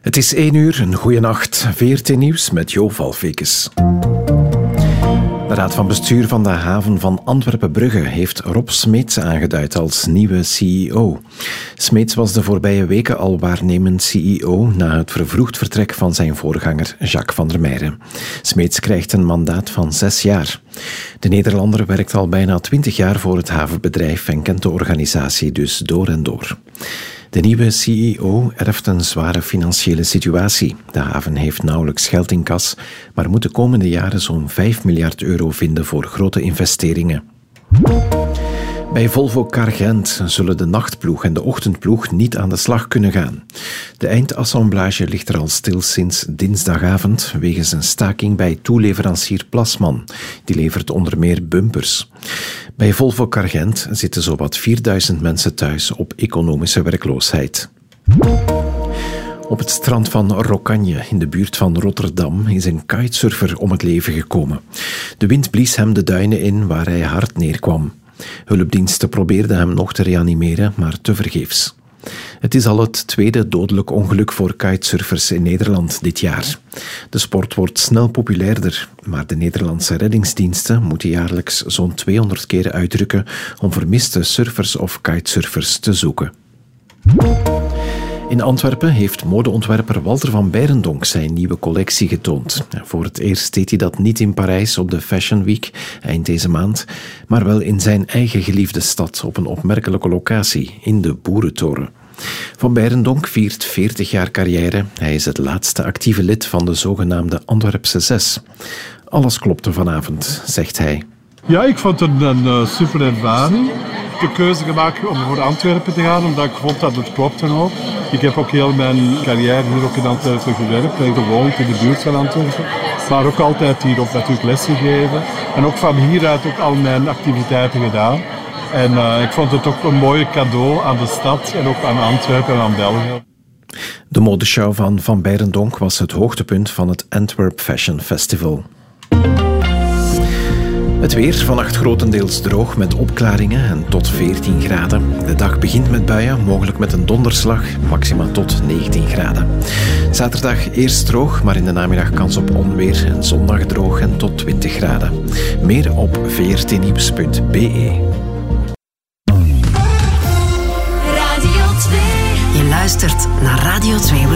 Het is 1 uur, een goeie nacht. VRT Nieuws met Jo Valfekes. De Raad van Bestuur van de haven van Antwerpen-Brugge heeft Rob Smeets aangeduid als nieuwe CEO. Smeets was de voorbije weken al waarnemend CEO na het vervroegd vertrek van zijn voorganger Jacques van der Meijeren. Smeets krijgt een mandaat van 6 jaar. De Nederlander werkt al bijna 20 jaar voor het havenbedrijf en kent de organisatie dus door en door. De nieuwe CEO erft een zware financiële situatie. De haven heeft nauwelijks geld in kas, maar moet de komende jaren zo'n 5 miljard euro vinden voor grote investeringen. Bij Volvo Car Gent zullen de nachtploeg en de ochtendploeg niet aan de slag kunnen gaan. De eindassemblage ligt er al stil sinds dinsdagavond wegens een staking bij toeleverancier Plasman. Die levert onder meer bumpers. Bij Volvo Car Gent zitten zowat 4000 mensen thuis op economische werkloosheid. Op het strand van Rocagne in de buurt van Rotterdam is een kitesurfer om het leven gekomen. De wind blies hem de duinen in waar hij hard neerkwam. Hulpdiensten probeerden hem nog te reanimeren, maar tevergeefs. Het is al het tweede dodelijk ongeluk voor kitesurfers in Nederland dit jaar. De sport wordt snel populairder, maar de Nederlandse reddingsdiensten moeten jaarlijks zo'n 200 keer uitrukken om vermiste surfers of kitesurfers te zoeken. In Antwerpen heeft modeontwerper Walter van Beirendonck zijn nieuwe collectie getoond. Voor het eerst deed hij dat niet in Parijs op de Fashion Week eind deze maand, maar wel in zijn eigen geliefde stad op een opmerkelijke locatie, in de Boerentoren. Van Beirendonck viert 40 jaar carrière. Hij is het laatste actieve lid van de zogenaamde Antwerpse 6. Alles klopte vanavond, zegt hij. Ja, ik vond het een super ervaring. Ik heb de keuze gemaakt om voor Antwerpen te gaan, omdat ik vond dat het klopte ook. Ik heb ook heel mijn carrière hier ook in Antwerpen gewerkt en gewoond in de buurt van Antwerpen. Maar ook altijd hier ook natuurlijk lessen gegeven. En ook van hieruit ook al mijn activiteiten gedaan. En ik vond het ook een mooi cadeau aan de stad en ook aan Antwerpen en aan België. De modeshow van Van Beirendonck was het hoogtepunt van het Antwerp Fashion Festival. Het weer, vannacht grotendeels droog met opklaringen en tot 14 graden. De dag begint met buien, mogelijk met een donderslag, maxima tot 19 graden. Zaterdag eerst droog, maar in de namiddag kans op onweer en zondag droog en tot 20 graden. Meer op vrtnieuws.be. Radio 2. Je luistert naar Radio 2.